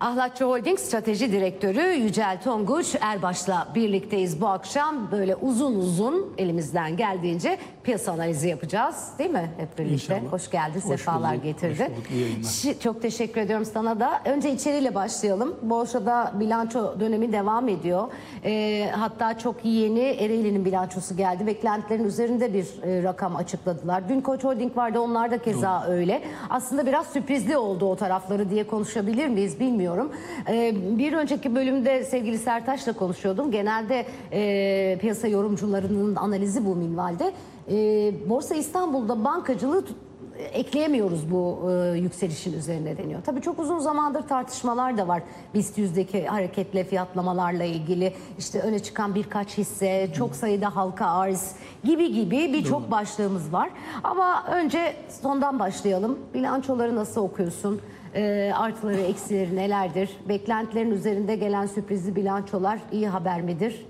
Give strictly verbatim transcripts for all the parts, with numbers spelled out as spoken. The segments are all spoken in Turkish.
Ahlatçı Holding Strateji Direktörü Yücel Tonguç Erbaş'la birlikteyiz bu akşam. Böyle uzun uzun elimizden geldiğince piyasa analizi yapacağız, değil mi hep birlikte? İnşallah. Hoş geldin, Hoş sefalar bulduk, getirdin. hoş bulduk, iyi yayınlar. Çok teşekkür ediyorum sana da. Önce içeriyle başlayalım. Borsada bilanço dönemi devam ediyor. E, hatta çok yeni Ereğli'nin bilançosu geldi. Beklentilerin üzerinde bir e, rakam açıkladılar. Dün Koç Holding vardı, onlar da keza Doğru. öyle. Aslında biraz sürprizli oldu o tarafları diye konuşabilir miyiz bilmiyorum. Ee, bir önceki bölümde sevgili Sertaç'la konuşuyordum. Genelde e, piyasa yorumcularının analizi bu minvalde. E, Borsa İstanbul'da bankacılığı ekleyemiyoruz bu e, yükselişin üzerine deniyor. Tabii çok uzun zamandır tartışmalar da var. BIST yüzdeki hareketle fiyatlamalarla ilgili, işte öne çıkan birkaç hisse, çok sayıda halka arz gibi gibi birçok başlığımız var. Ama önce sondan başlayalım. Bilançoları nasıl okuyorsun? E, artıları, eksileri nelerdir? Beklentilerin üzerinde gelen sürprizli bilançolar iyi haber midir?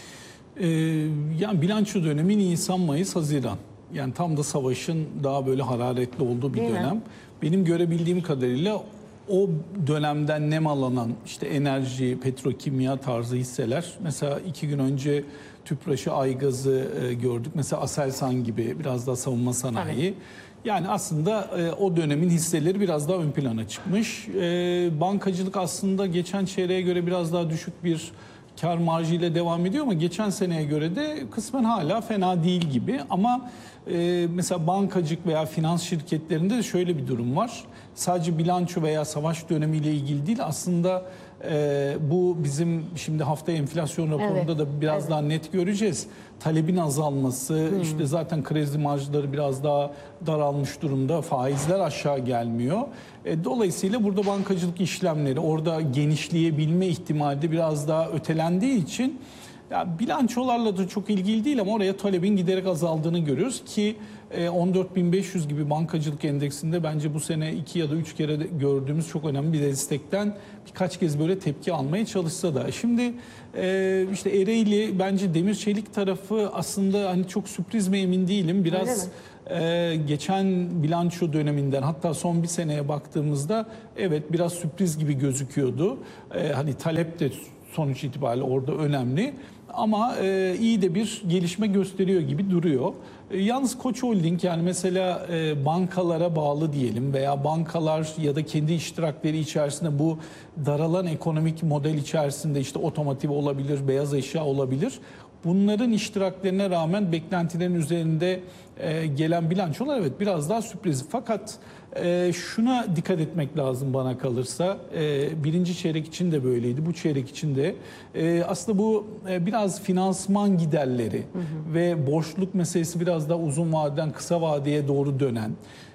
Ee, yani bilanço dönemi Nisan, Mayıs, Haziran. Yani tam da savaşın daha böyle hararetli olduğu bir Değil dönem. Mi? Benim görebildiğim kadarıyla o dönemden nemalanan işte enerji, petrokimya tarzı hisseler. Mesela iki gün önce Tüpraş'ı, Aygaz'ı e, gördük. Mesela Aselsan gibi biraz daha savunma sanayi. Evet. Yani aslında e, o dönemin hisseleri biraz daha ön plana çıkmış. E, bankacılık aslında geçen çeyreğe göre biraz daha düşük bir kar marjıyla devam ediyor ama geçen seneye göre de kısmen hala fena değil gibi. Ama e, mesela bankacılık veya finans şirketlerinde de şöyle bir durum var. Sadece bilanço veya savaş dönemiyle ilgili değil, aslında e, bu bizim şimdi hafta enflasyon raporunda evet. da biraz evet. daha net göreceğiz. Talebin azalması, hmm. işte zaten kredi marjları biraz daha daralmış durumda, faizler aşağı gelmiyor. E, dolayısıyla burada bankacılık işlemleri orada genişleyebilme ihtimali de biraz daha ötelendiği için ya bilançolarla da çok ilgili değil ama oraya talebin giderek azaldığını görüyoruz ki on dört bin beş yüz gibi bankacılık endeksinde bence bu sene iki ya da üç kere gördüğümüz çok önemli bir destekten birkaç kez böyle tepki almaya çalışsa da. Şimdi işte Ereğli bence demir çelik tarafı aslında hani çok sürpriz mi emin değilim. Biraz Ee, geçen bilanço döneminden hatta son bir seneye baktığımızda evet biraz sürpriz gibi gözüküyordu. Ee, hani talep de sonuç itibariyle orada önemli. Ama e, iyi de bir gelişme gösteriyor gibi duruyor. E, yalnız Koç Holding yani mesela e, bankalara bağlı diyelim veya bankalar ya da kendi iştirakleri içerisinde bu daralan ekonomik model içerisinde işte otomotiv olabilir, beyaz eşya olabilir. Bunların iştiraklerine rağmen beklentilerin üzerinde e, gelen bilançolar evet biraz daha sürpriz. Fakat e, şuna dikkat etmek lazım bana kalırsa. E, birinci çeyrek için de böyleydi, bu çeyrek için de. E, aslında bu e, biraz finansman giderleri hı hı. ve borçluluk meselesi biraz daha uzun vadeden kısa vadeye doğru dönen.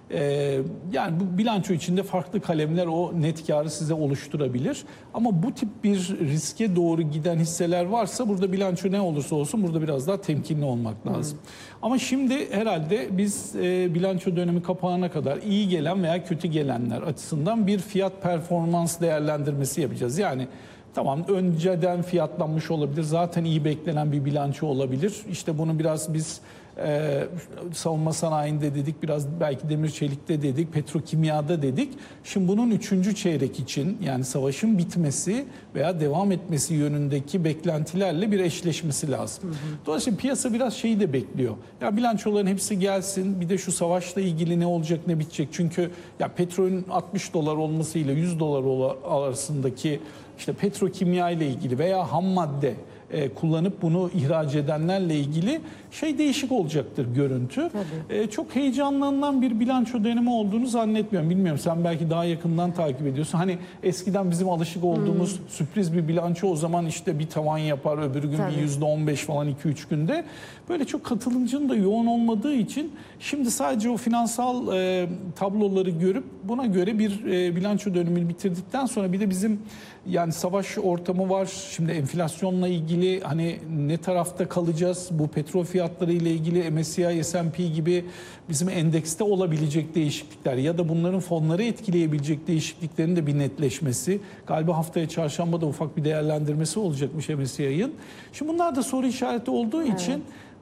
Ee, yani bu bilanço içinde farklı kalemler o net karı size oluşturabilir. Ama bu tip bir riske doğru giden hisseler varsa burada bilanço ne olursa olsun burada biraz daha temkinli olmak lazım. Hmm. Ama şimdi herhalde biz e, bilanço dönemi kapağına kadar iyi gelen veya kötü gelenler açısından bir fiyat performans değerlendirmesi yapacağız. Yani tamam önceden fiyatlanmış olabilir, zaten iyi beklenen bir bilanço olabilir. İşte bunu biraz biz Ee, savunma sanayinde dedik, biraz belki demir çelikte dedik, petrokimyada dedik. Şimdi bunun üçüncü çeyrek için yani savaşın bitmesi veya devam etmesi yönündeki beklentilerle bir eşleşmesi lazım. Hı hı. Dolayısıyla piyasa biraz şeyi de bekliyor. Ya bilançoların hepsi gelsin, bir de şu savaşla ilgili ne olacak ne bitecek. Çünkü ya petrolün altmış dolar olmasıyla yüz dolar arasındaki işte petrokimya ile ilgili veya ham madde E, kullanıp bunu ihraç edenlerle ilgili şey değişik olacaktır görüntü. E, çok heyecanlanan bir bilanço dönemi olduğunu zannetmiyorum. Bilmiyorum, sen belki daha yakından takip ediyorsun. Hani eskiden bizim alışık olduğumuz hmm. sürpriz bir bilanço o zaman işte bir tavan yapar, öbür gün Tabii. bir yüzde on beş falan iki üç günde. Böyle çok katılımcının da yoğun olmadığı için şimdi sadece o finansal e, tabloları görüp buna göre bir e, bilanço dönemini bitirdikten sonra bir de bizim yani savaş ortamı var. Şimdi enflasyonla ilgili hani ne tarafta kalacağız? Bu petrol fiyatları ile ilgili M S C I, S and P gibi bizim endekste olabilecek değişiklikler ya da bunların fonları etkileyebilecek değişikliklerin de bir netleşmesi. Galiba haftaya çarşamba da ufak bir değerlendirmesi olacakmış M S C I'ın. Şimdi bunlar da soru işareti olduğu için evet.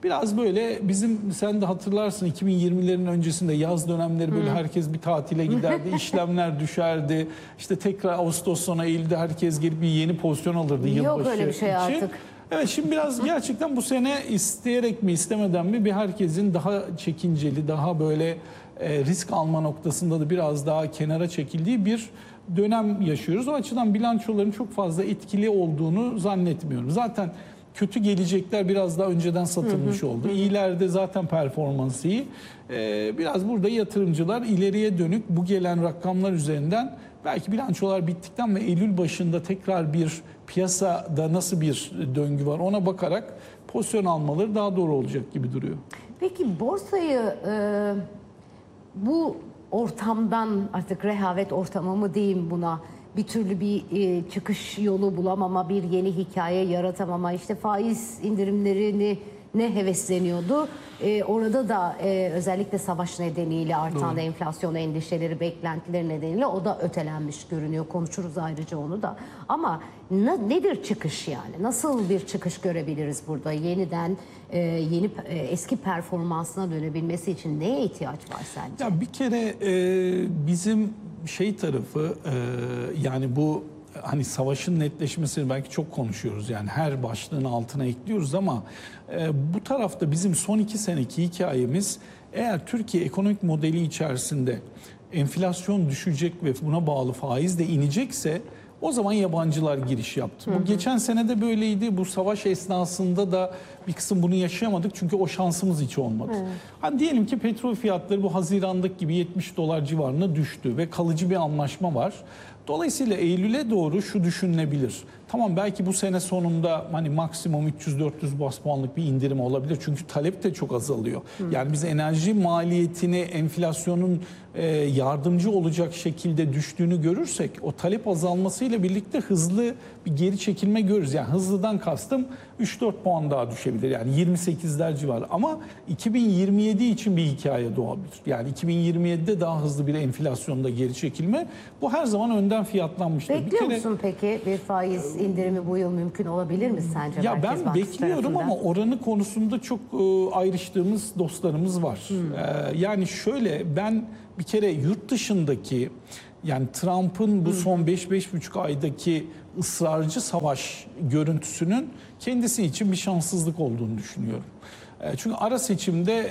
biraz böyle bizim, sen de hatırlarsın iki bin yirmilerin öncesinde yaz dönemleri böyle herkes bir tatile giderdi, işlemler düşerdi. İşte tekrar Ağustos sonu Eylül'de herkes gelip bir yeni pozisyon alırdı yılbaşı Yok öyle bir şey için. artık. Evet, şimdi biraz gerçekten bu sene isteyerek mi istemeden mi bir herkesin daha çekinceli, daha böyle e, risk alma noktasında da biraz daha kenara çekildiği bir dönem yaşıyoruz. O açıdan bilançoların çok fazla etkili olduğunu zannetmiyorum. Zaten kötü gelecekler biraz daha önceden satılmış hı hı, oldu. Hı. İyilerde zaten performansı iyi. Ee, biraz burada yatırımcılar ileriye dönük bu gelen rakamlar üzerinden belki bilançolar bittikten ve Eylül başında tekrar bir piyasada nasıl bir döngü var ona bakarak pozisyon almaları daha doğru olacak gibi duruyor. Peki borsayı e, bu ortamdan, artık rehavet ortamı mı diyeyim buna, bir türlü bir e, çıkış yolu bulamama, bir yeni hikaye yaratamama, işte faiz indirimlerini ne hevesleniyordu. E, orada da e, özellikle savaş nedeniyle artan Doğru. enflasyon endişeleri, beklentileri nedeniyle o da ötelenmiş görünüyor. Konuşuruz ayrıca onu da. Ama ne, nedir çıkış yani? Nasıl bir çıkış görebiliriz burada? Yeniden e, yeni e, eski performansına dönebilmesi için neye ihtiyaç var sence? Ya bir kere e, bizim şey tarafı e, yani bu hani savaşın netleşmesini belki çok konuşuyoruz, yani her başlığın altına ekliyoruz ama e, bu tarafta bizim son iki seneki hikayemiz, eğer Türkiye ekonomik modeli içerisinde enflasyon düşecek ve buna bağlı faiz de inecekse o zaman yabancılar giriş yaptı. Hı hı. Bu geçen sene de böyleydi. Bu savaş esnasında da bir kısım bunu yaşayamadık çünkü o şansımız hiç olmadı. Hı. Hani diyelim ki petrol fiyatları bu Haziran'daki gibi yetmiş dolar civarına düştü ve kalıcı bir anlaşma var. Dolayısıyla Eylül'e doğru şu düşünülebilir. Tamam, belki bu sene sonunda hani maksimum üç yüz dört yüz bas puanlık bir indirim olabilir. Çünkü talep de çok azalıyor. Hı. Yani biz enerji maliyetini enflasyonun e, yardımcı olacak şekilde düştüğünü görürsek o talep azalmasıyla birlikte hızlı bir geri çekilme görürüz. Yani hızlıdan kastım üç dört puan daha düşebilir. Yani yirmi sekizler civarı. Ama iki bin yirmi yedi için bir hikaye doğabilir. Yani iki bin yirmi yedide daha hızlı bir enflasyonda geri çekilme. Bu her zaman önden fiyatlanmıştır. Bekliyor bir kere, musun peki bir faiz indirimi bu yıl mümkün olabilir mi sence? Ya Merkez ben Bankası bekliyorum tarafından? Ama oranı konusunda çok e, ayrıştığımız dostlarımız var. Hmm. E, yani şöyle, ben bir kere yurt dışındaki, yani Trump'ın bu son beş beş buçuk aydaki ısrarcı savaş görüntüsünün kendisi için bir şanssızlık olduğunu düşünüyorum. Çünkü ara seçimde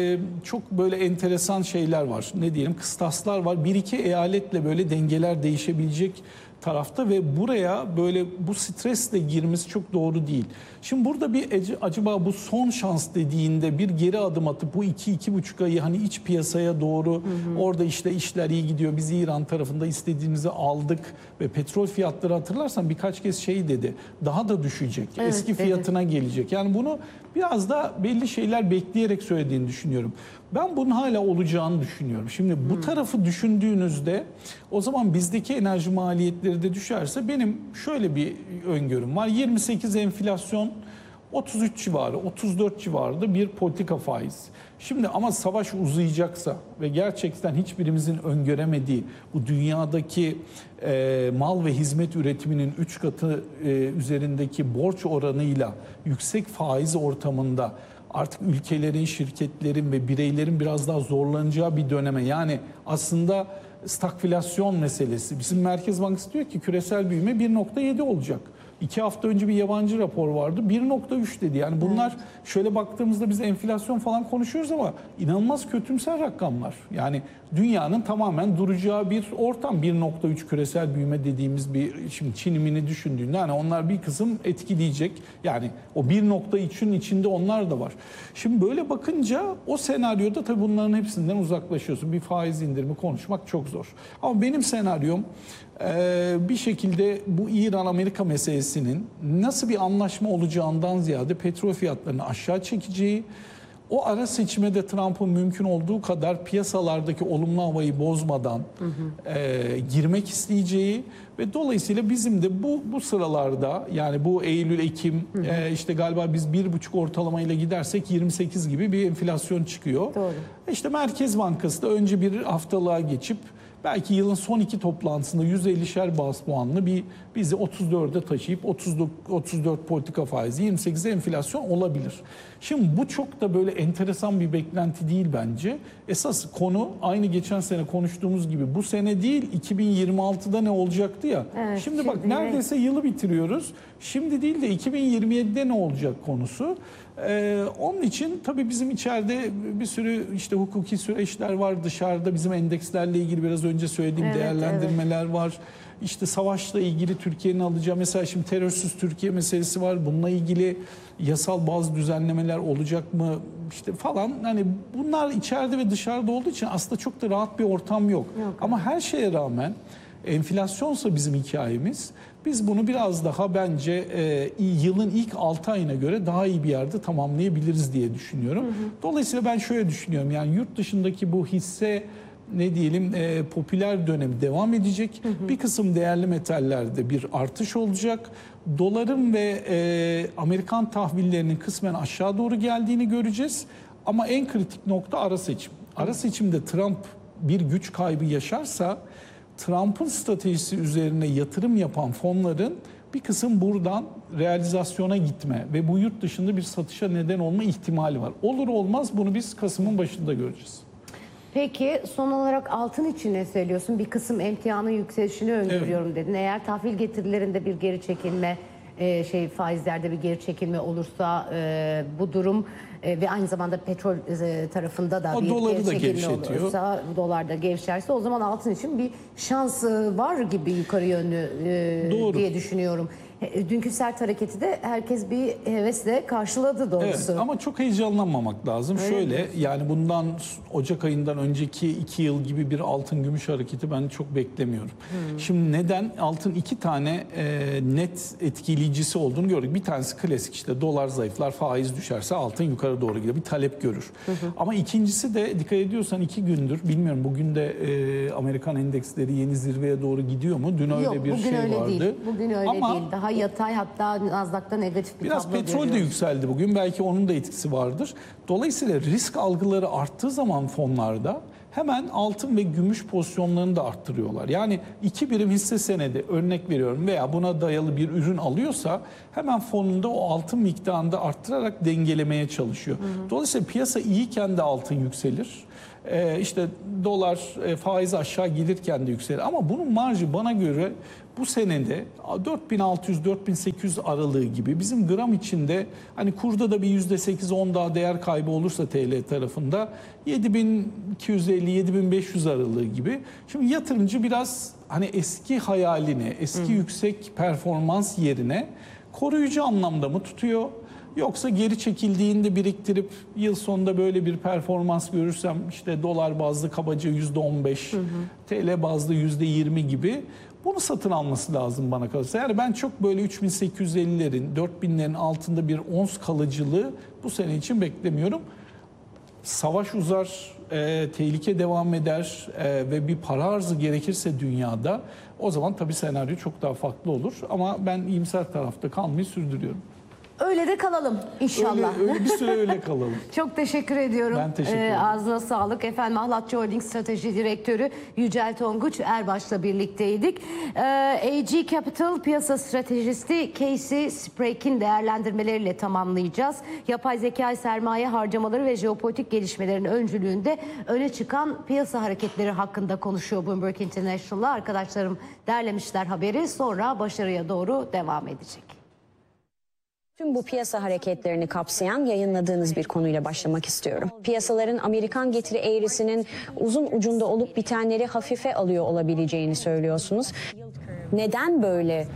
çok böyle enteresan şeyler var. Ne diyelim, kıstaslar var. Bir iki eyaletle böyle dengeler değişebilecek tarafta ve buraya böyle bu stresle girmesi çok doğru değil. Şimdi burada bir acaba bu son şans dediğinde bir geri adım atıp bu iki iki buçuk ayı hani iç piyasaya doğru, hı hı. orada işte işler iyi gidiyor, biz İran tarafında istediğimizi aldık ve petrol fiyatları hatırlarsan birkaç kez şey dedi, daha da düşecek, evet, eski dedi. Fiyatına gelecek. Yani bunu biraz da belli şeyler bekleyerek söylediğini düşünüyorum. Ben bunun hala olacağını düşünüyorum. Şimdi bu hmm. tarafı düşündüğünüzde o zaman bizdeki enerji maliyetleri de düşerse benim şöyle bir öngörüm var. yirmi sekiz enflasyon, otuz üç civarı, otuz dört civarında bir politika faiz. Şimdi ama savaş uzayacaksa ve gerçekten hiçbirimizin öngöremediği bu dünyadaki e, mal ve hizmet üretiminin üç katı e, üzerindeki borç oranıyla yüksek faiz ortamında artık ülkelerin, şirketlerin ve bireylerin biraz daha zorlanacağı bir döneme, yani aslında stagflasyon meselesi. Bizim Merkez Bankası diyor ki küresel büyüme bir nokta yedi olacak. İki hafta önce bir yabancı rapor vardı, bir nokta üç dedi. Yani bunlar, evet. şöyle baktığımızda biz enflasyon falan konuşuyoruz ama inanılmaz kötümser rakamlar. Yani dünyanın tamamen duracağı bir ortam. bir nokta üç küresel büyüme dediğimiz bir, şimdi Çin'imini düşündüğünde hani onlar bir kısım etkileyecek. Yani o bir nokta üçün içinde onlar da var. Şimdi böyle bakınca o senaryoda tabii bunların hepsinden uzaklaşıyorsun. Bir faiz indirimi konuşmak çok zor. Ama benim senaryom bir şekilde bu İran-Amerika meselesinin nasıl bir anlaşma olacağından ziyade petrol fiyatlarını aşağı çekeceği, o ara seçime de Trump'ın mümkün olduğu kadar piyasalardaki olumlu havayı bozmadan hı hı. E, girmek isteyeceği ve dolayısıyla bizim de bu bu sıralarda, yani bu Eylül, Ekim, hı hı. E, işte galiba biz bir buçuk ortalamayla gidersek yirmi sekiz gibi bir enflasyon çıkıyor. Doğru. İşte Merkez Bankası da önce bir haftalığa geçip belki yılın son iki toplantısında yüz ellişer baz puanlı bir bizi otuz dörde taşıyıp otuz dört politika faizi, yirmi sekiz enflasyon olabilir. Şimdi bu çok da böyle enteresan bir beklenti değil bence. Esas konu aynı geçen sene konuştuğumuz gibi bu sene değil iki bin yirmi altıda ne olacaktı ya. Evet, şimdi, şimdi bak şimdi neredeyse evet. yılı bitiriyoruz. Şimdi değil de iki bin yirmi yedide ne olacak konusu. Ee, onun için tabii bizim içeride bir sürü işte hukuki süreçler var. Dışarıda bizim endekslerle ilgili biraz önce söylediğim evet, değerlendirmeler evet. var. İşte savaşla ilgili Türkiye'nin alacağı, mesela şimdi terörsüz Türkiye meselesi var. Bununla ilgili yasal bazı düzenlemeler olacak mı işte falan. Hani bunlar içeride ve dışarıda olduğu için aslında çok da rahat bir ortam yok. yok Ama evet. her şeye rağmen enflasyonsa bizim hikayemiz. Biz bunu biraz daha bence e, yılın ilk altı ayına göre daha iyi bir yerde tamamlayabiliriz diye düşünüyorum. Hı hı. Dolayısıyla ben şöyle düşünüyorum. Yani yurt dışındaki bu hisse ne diyelim e, popüler dönemi devam edecek. Hı hı. Bir kısım değerli metallerde bir artış olacak. Doların ve e, Amerikan tahvillerinin kısmen aşağı doğru geldiğini göreceğiz. Ama en kritik nokta ara seçim. Ara seçimde Trump bir güç kaybı yaşarsa Trump'ın stratejisi üzerine yatırım yapan fonların bir kısım buradan realizasyona gitme ve bu yurt dışında bir satışa neden olma ihtimali var. Olur olmaz bunu biz Kasım'ın başında göreceğiz. Peki son olarak altın için ne söylüyorsun? Bir kısım emtianın yükselişini öngörüyorum evet. dedin. Eğer tahvil getirilerinde bir geri çekilme, e, şey faizlerde bir geri çekilme olursa e, bu durum e, ve aynı zamanda petrol e, tarafında da o bir geri çekilme olursa, dolar da gevşerse o zaman altın için bir şans var gibi yukarı yönlü e, diye düşünüyorum. Dünkü sert hareketi de herkes bir hevesle karşıladı doğrusu. Evet, ama çok heyecanlanmamak lazım. Öyle Şöyle mi? Yani bundan Ocak ayından önceki iki yıl gibi bir altın gümüş hareketi ben çok beklemiyorum. Hmm. Şimdi neden? Altın iki tane e, net etkileyicisi olduğunu gördük. Bir tanesi klasik, işte dolar zayıflar, faiz düşerse altın yukarı doğru gidiyor. Bir talep görür. Hı hı. Ama ikincisi de dikkat ediyorsan iki gündür, bilmiyorum bugün de e, Amerikan endeksleri yeni zirveye doğru gidiyor mu? Dün öyle Yok, bir şey öyle vardı. Değil. Bugün öyle Ama, değil. Daha yatay, hatta Nasdaq'ta negatif bir biraz tablo petrol görüyoruz. de yükseldi bugün. Belki onun da etkisi vardır. Dolayısıyla risk algıları arttığı zaman fonlarda hemen altın ve gümüş pozisyonlarını da arttırıyorlar. Yani iki birim hisse senedi örnek veriyorum veya buna dayalı bir ürün alıyorsa hemen fonunda o altın miktarını da arttırarak dengelemeye çalışıyor. Hı hı. Dolayısıyla piyasa iyiyken de altın yükselir. Ee, işte dolar e, faiz aşağı gelirken de yükselir. Ama bunun marjı bana göre bu senede dört bin altı yüz dört bin sekiz yüz aralığı gibi, bizim gram içinde hani kurda da bir yüzde sekiz on daha değer kaybı olursa T L tarafında yedi bin iki yüz elli yedi bin beş yüz aralığı gibi. Şimdi yatırımcı biraz hani eski hayalini, eski Hı. yüksek performans yerine koruyucu anlamda mı tutuyor? Yoksa geri çekildiğinde biriktirip yıl sonunda böyle bir performans görürsem işte dolar bazlı kabaca yüzde on beş, hı hı. T L bazlı yüzde yirmi gibi bunu satın alması lazım bana kalırsa. Yani ben çok böyle üç bin sekiz yüz ellilerin, dört binlerin altında bir ons kalıcılığı bu sene için beklemiyorum. Savaş uzar, e, tehlike devam eder e, ve bir para arzı gerekirse dünyada, o zaman tabii senaryo çok daha farklı olur. Ama ben iyimser tarafta kalmayı sürdürüyorum. Öyle de kalalım inşallah. Öyle, öyle bir süre öyle kalalım. Çok teşekkür ediyorum. Ben teşekkür ederim. Ee, ağzına sağlık. Efendim, Ahlatçı Holding Strateji Direktörü Yücel Tonguç Erbaş'la birlikteydik. Ee, A G Capital Piyasa Stratejisti Casey Sprake'in değerlendirmeleriyle tamamlayacağız. Yapay zeka, sermaye harcamaları ve jeopolitik gelişmelerin öncülüğünde öne çıkan piyasa hareketleri hakkında konuşuyor Bloomberg International'la. Arkadaşlarım derlemişler haberi. Sonra başarıya doğru devam edecek. Tüm bu piyasa hareketlerini kapsayan yayınladığınız bir konuyla başlamak istiyorum. Piyasaların Amerikan getiri eğrisinin uzun ucunda olup bitenleri hafife alıyor olabileceğini söylüyorsunuz. Neden böyle?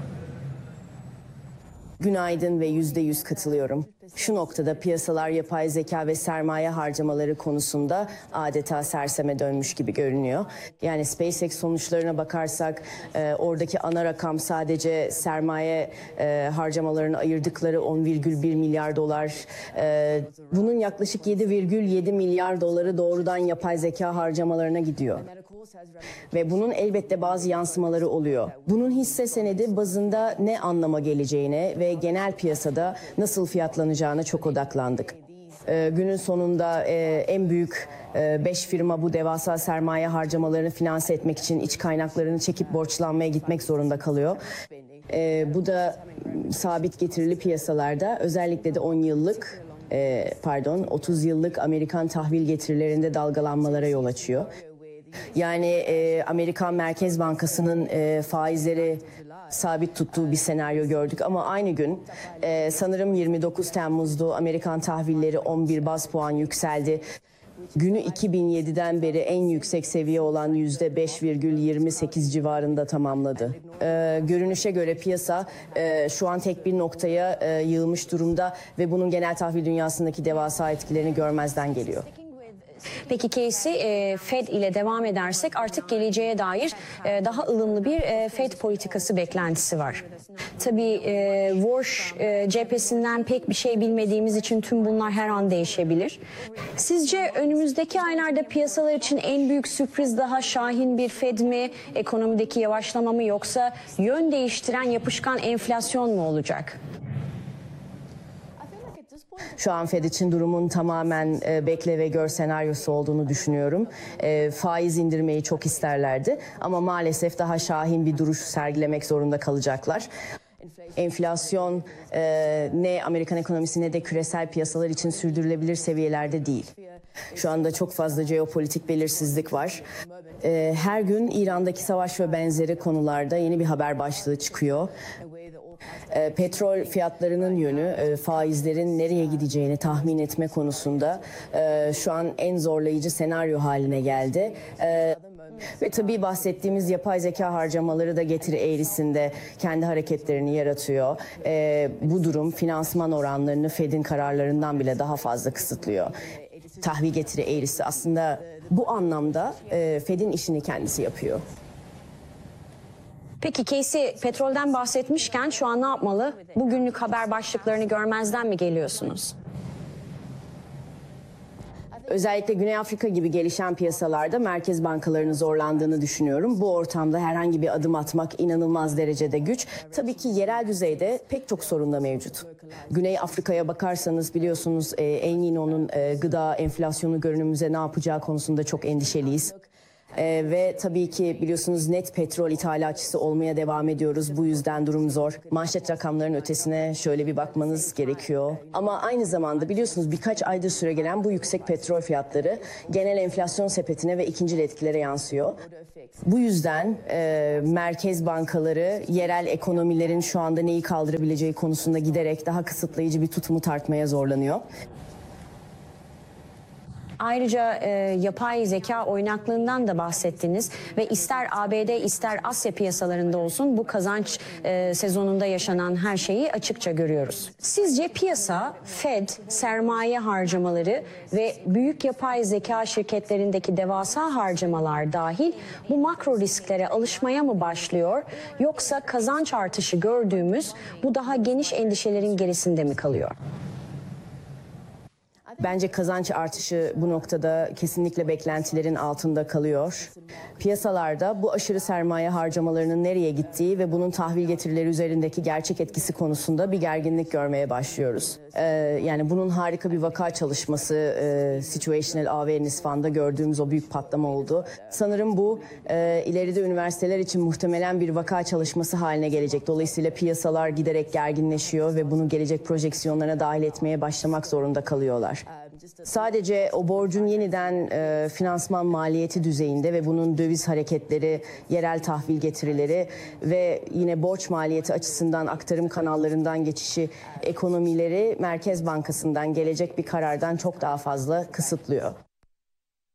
Günaydın ve yüzde yüz katılıyorum. Şu noktada piyasalar yapay zeka ve sermaye harcamaları konusunda adeta serseme dönmüş gibi görünüyor. Yani SpaceX sonuçlarına bakarsak e, oradaki ana rakam sadece sermaye e, harcamalarını ayırdıkları on virgül bir milyar dolar. E, bunun yaklaşık yedi virgül yedi milyar doları doğrudan yapay zeka harcamalarına gidiyor. Ve bunun elbette bazı yansımaları oluyor. Bunun hisse senedi bazında ne anlama geleceğine ve genel piyasada nasıl fiyatlanacağına çok odaklandık. E, günün sonunda e, en büyük beş firma bu devasa sermaye harcamalarını finanse etmek için iç kaynaklarını çekip borçlanmaya gitmek zorunda kalıyor. E, bu da sabit getirili piyasalarda özellikle de on yıllık e, pardon otuz yıllık Amerikan tahvil getirilerinde dalgalanmalara yol açıyor. Yani e, Amerikan Merkez Bankası'nın e, faizleri sabit tuttuğu bir senaryo gördük ama aynı gün e, sanırım yirmi dokuz Temmuz'da Amerikan tahvilleri on bir baz puan yükseldi. Günü iki bin yediden beri en yüksek seviye olan yüzde beş virgül yirmi sekiz civarında tamamladı. Ee, görünüşe göre piyasa e, şu an tek bir noktaya e, yığılmış durumda ve bunun genel tahvil dünyasındaki devasa etkilerini görmezden geliyor. Peki Casey, e, Fed ile devam edersek artık geleceğe dair e, daha ılımlı bir e, Fed politikası beklentisi var. Tabii e, Walsh e, cephesinden pek bir şey bilmediğimiz için tüm bunlar her an değişebilir. Sizce önümüzdeki aylarda piyasalar için en büyük sürpriz daha şahin bir Fed mi, ekonomideki yavaşlama mı yoksa yön değiştiren yapışkan enflasyon mu olacak? Şu an Fed için durumun tamamen e, bekle ve gör senaryosu olduğunu düşünüyorum. E, faiz indirmeyi çok isterlerdi ama maalesef daha şahin bir duruş sergilemek zorunda kalacaklar. Enflasyon e, ne Amerikan ekonomisi ne de küresel piyasalar için sürdürülebilir seviyelerde değil. Şu anda çok fazla jeopolitik belirsizlik var. E, her gün İran'daki savaş ve benzeri konularda yeni bir haber başlığı çıkıyor. E, petrol fiyatlarının yönü, e, faizlerin nereye gideceğini tahmin etme konusunda e, şu an en zorlayıcı senaryo haline geldi. E, ve tabii bahsettiğimiz yapay zeka harcamaları da getiri eğrisinde kendi hareketlerini yaratıyor. E, bu durum finansman oranlarını Fed'in kararlarından bile daha fazla kısıtlıyor. Tahvil getiri eğrisi aslında bu anlamda e, Fed'in işini kendisi yapıyor. Peki Casey, petrolden bahsetmişken şu an ne yapmalı? Bugünlük haber başlıklarını görmezden mi geliyorsunuz? Özellikle Güney Afrika gibi gelişen piyasalarda merkez bankalarının zorlandığını düşünüyorum. Bu ortamda herhangi bir adım atmak inanılmaz derecede güç. Tabii ki yerel düzeyde pek çok sorun da mevcut. Güney Afrika'ya bakarsanız biliyorsunuz e, El Niño'nun e, gıda enflasyonu görünümüze ne yapacağı konusunda çok endişeliyiz. Ee, ve tabii ki biliyorsunuz net petrol ithalatçısı olmaya devam ediyoruz. Bu yüzden durum zor. Manşet rakamların ötesine şöyle bir bakmanız gerekiyor. Ama aynı zamanda biliyorsunuz birkaç aydır süregelen bu yüksek petrol fiyatları genel enflasyon sepetine ve ikincil etkilere yansıyor. Bu yüzden e, merkez bankaları yerel ekonomilerin şu anda neyi kaldırabileceği konusunda giderek daha kısıtlayıcı bir tutumu tartmaya zorlanıyor. Ayrıca e, yapay zeka oynaklığından da bahsettiniz ve ister A B D ister Asya piyasalarında olsun bu kazanç e, sezonunda yaşanan her şeyi açıkça görüyoruz. Sizce piyasa, Fed, sermaye harcamaları ve büyük yapay zeka şirketlerindeki devasa harcamalar dahil bu makro risklere alışmaya mı başlıyor yoksa kazanç artışı gördüğümüz bu daha geniş endişelerin gerisinde mi kalıyor? Bence kazanç artışı bu noktada kesinlikle beklentilerin altında kalıyor. Piyasalarda bu aşırı sermaye harcamalarının nereye gittiği ve bunun tahvil getirileri üzerindeki gerçek etkisi konusunda bir gerginlik görmeye başlıyoruz. Ee, yani bunun harika bir vaka çalışması e, Situational Awareness Fund'da gördüğümüz o büyük patlama oldu. Sanırım bu e, ileride üniversiteler için muhtemelen bir vaka çalışması haline gelecek. Dolayısıyla piyasalar giderek gerginleşiyor ve bunu gelecek projeksiyonlarına dahil etmeye başlamak zorunda kalıyorlar. Sadece o borcun yeniden e, finansman maliyeti düzeyinde ve bunun döviz hareketleri, yerel tahvil getirileri ve yine borç maliyeti açısından aktarım kanallarından geçişi ekonomileri Merkez Bankası'ndan gelecek bir karardan çok daha fazla kısıtlıyor.